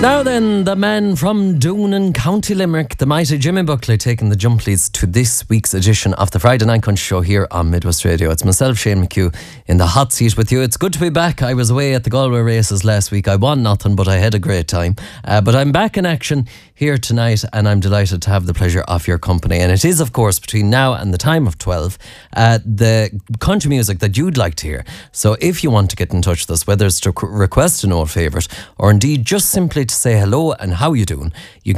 Now then, the man from Doon in County Limerick, the mighty Jimmy Buckley, taking the jump leads to this week's edition of the Friday Night Country Show here on Midwest Radio. It's myself, Shane McHugh, in the hot seat with you. It's good to be back. I was away at the Galway races last week. I won nothing, but I had a great time. But I'm back in action here tonight, and I'm delighted to have the pleasure of your company. And it is, of course, between now and the time of 12, the country music that you'd like to hear. So if you want to get in touch with us, whether it's to request an old favourite or indeed just simply to say hello and how you doing, you